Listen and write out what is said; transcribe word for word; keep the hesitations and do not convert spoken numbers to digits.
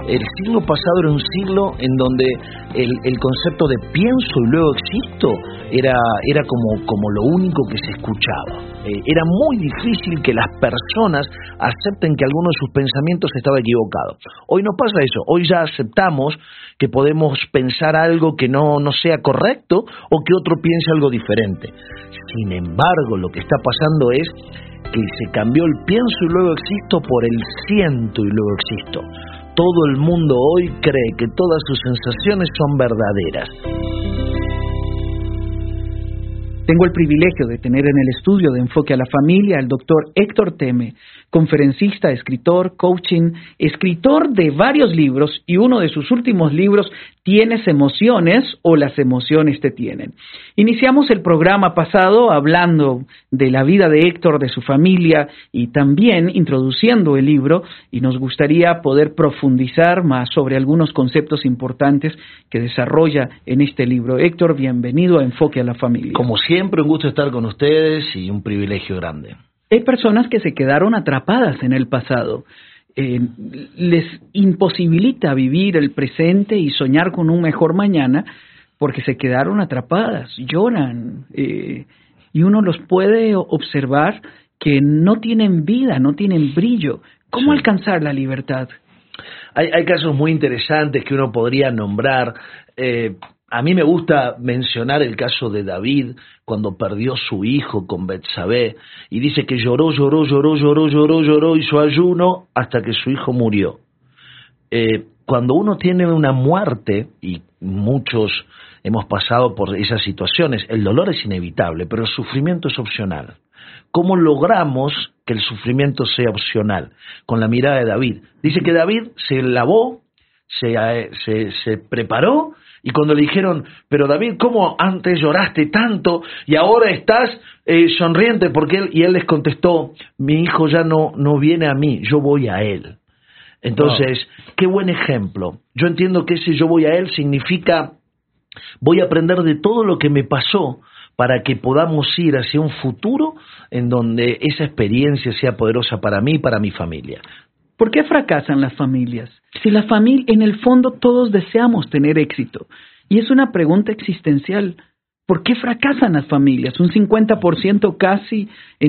El siglo pasado era un siglo en donde el, el concepto de pienso y luego existo era, era como, como lo único que se escuchaba. Eh, era muy difícil que las personas acepten que alguno de sus pensamientos estaba equivocado. Hoy no pasa eso, hoy ya aceptamos que podemos pensar algo que no, no sea correcto o que otro piense algo diferente. Sin embargo, lo que está pasando es que se cambió el pienso y luego existo por el siento y luego existo. Todo el mundo hoy cree que todas sus sensaciones son verdaderas. Tengo el privilegio de tener en el estudio de Enfoque a la Familia al doctor Héctor Theme, conferencista, escritor, coaching, escritor de varios libros, y uno de sus últimos libros, ¿Tienes emociones o las emociones te tienen? Iniciamos el programa pasado hablando de la vida de Héctor, de su familia, y también introduciendo el libro, y nos gustaría poder profundizar más sobre algunos conceptos importantes que desarrolla en este libro. Héctor, bienvenido a Enfoque a la Familia. Como siempre, un gusto estar con ustedes y un privilegio grande. Hay personas que se quedaron atrapadas en el pasado. Eh, les imposibilita vivir el presente y soñar con un mejor mañana porque se quedaron atrapadas, lloran, eh, y uno los puede observar que no tienen vida, no tienen brillo. ¿Cómo sí. alcanzar la libertad? Hay, hay casos muy interesantes que uno podría nombrar. Eh, A mí me gusta mencionar el caso de David cuando perdió su hijo con Betsabé y dice que lloró, lloró, lloró, lloró, lloró, lloró, hizo ayuno hasta que su hijo murió. Eh, cuando uno tiene una muerte, y muchos hemos pasado por esas situaciones, el dolor es inevitable, pero el sufrimiento es opcional. ¿Cómo logramos que el sufrimiento sea opcional? Con la mirada de David. Dice que David se lavó, se, se, se preparó, y cuando le dijeron, pero David, ¿cómo antes lloraste tanto y ahora estás eh, sonriente? Porque él, y él les contestó, mi hijo ya no, no viene a mí, yo voy a él. Entonces, wow. Qué buen ejemplo. Yo entiendo que ese yo voy a él significa, voy a aprender de todo lo que me pasó para que podamos ir hacia un futuro en donde esa experiencia sea poderosa para mí y para mi familia. ¿Por qué fracasan las familias? Si la familia, en el fondo todos deseamos tener éxito. Y es una pregunta existencial. ¿Por qué fracasan las familias? Un cincuenta por ciento casi en